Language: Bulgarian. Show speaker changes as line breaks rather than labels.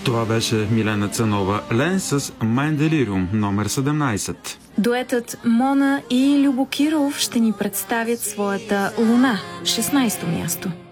Това беше Милена Цанова Лен с Mein Delirium номер 17.
Дуетът Мона и Любо Киров ще ни представят своята Луна, 16-то място.